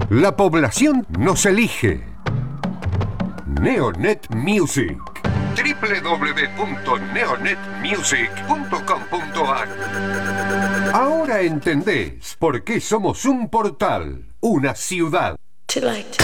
La población nos elige. Neonet Music. www.neonetmusic.com.ar. Ahora entendés por qué somos un portal, una ciudad. To like to